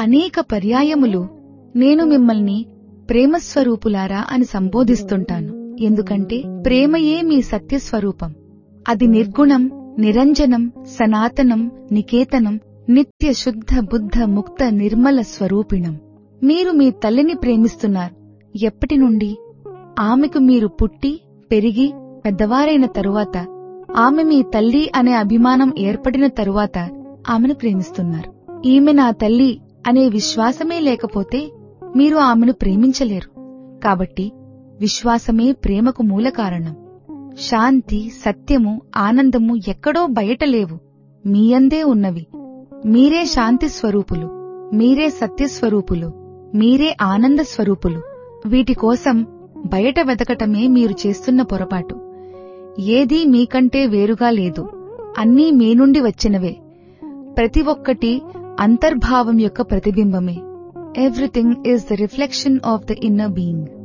అనేక పర్యాయములు నేను మిమ్మల్ని ప్రేమస్వరూపులారా అని సంబోధిస్తుంటాను. ఎందుకంటే ప్రేమయే మీ సత్యస్వరూపం. అది నిర్గుణం, నిరంజనం, సనాతనం, నికేతనం, నిత్య శుద్ధ బుద్ధ ముక్త నిర్మల స్వరూపిణం. మీరు మీ తల్లిని ప్రేమిస్తున్నారు. ఎప్పటి నుండి? ఆమెకు మీరు పుట్టి పెరిగి పెద్దవారైన తరువాత, ఆమె మీ తల్లి అనే అభిమానం ఏర్పడిన తరువాత ఆమెను ప్రేమిస్తున్నారు. ఈమె నా తల్లి అనే విశ్వాసమే లేకపోతే మీరు ఆమెను ప్రేమించలేరు. కాబట్టి విశ్వాసమే ప్రేమకు మూల కారణం. శాంతి, సత్యము, ఆనందము ఎక్కడో బయట లేవు, మీయందే ఉన్నవి. మీరే శాంతి స్వరూపులు, మీరే సత్యస్వరూపులు, మీరే ఆనంద స్వరూపులు. వీటి కోసం బయట వెతకటమే మీరు చేస్తున్న పొరపాటు. ఏదీ మీకంటే వేరుగా లేదు, అన్నీ మీ నుండి వచ్చినవే. ప్రతి ఒక్కటి అంతర్భావం యొక్క ప్రతిబింబమే. Everything is the reflection of the inner being.